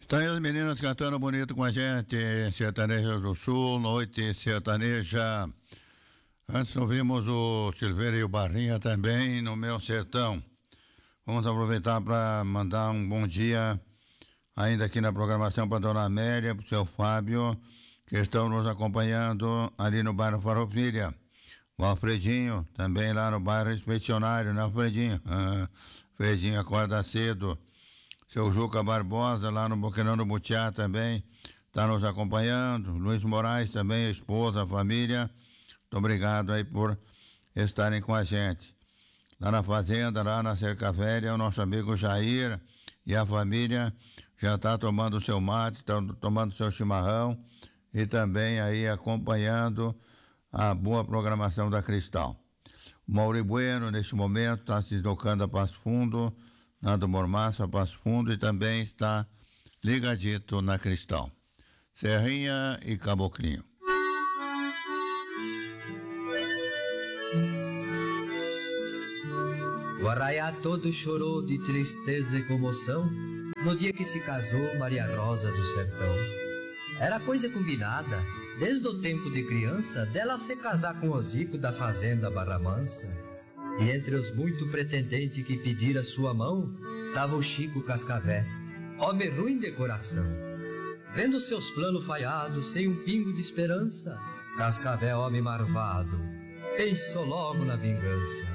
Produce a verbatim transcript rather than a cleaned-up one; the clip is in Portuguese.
Estão aí as meninas cantando bonito com a gente, Sertaneja do Sul, Noite Sertaneja. Antes ouvimos o Silveira e o Barrinha também no Meu Sertão. Vamos aproveitar para mandar um bom dia ainda aqui na programação para Dona Amélia, para o seu Fábio, que estão nos acompanhando ali no bairro Farroupilha. O Alfredinho, também lá no bairro Expedicionário, né, Alfredinho? Ah, Alfredinho acorda cedo. Seu Juca Barbosa, lá no Boqueirão do Butiá também, está nos acompanhando. Luiz Moraes também, a esposa, a família. Muito obrigado aí por estarem com a gente. Lá na fazenda, lá na Cerca Velha, o nosso amigo Jair e a família já está tomando o seu mate, estão tomando o seu chimarrão e também aí acompanhando a boa programação da Cristal. O Mauri Bueno, neste momento, está se deslocando a Passo Fundo, Nando Mormaço a Passo Fundo, e também está ligadito na Cristal. Serrinha e Caboclinho. O arraiá todo chorou de tristeza e comoção no dia que se casou Maria Rosa do Sertão. Era coisa combinada, desde o tempo de criança, dela se casar com o Zico da fazenda Barra Mansa. E entre os muito pretendentes que pedira sua mão, tava o Chico Cascavé, homem ruim de coração. Vendo seus planos falhados, sem um pingo de esperança, Cascavé, homem marvado, pensou logo na vingança.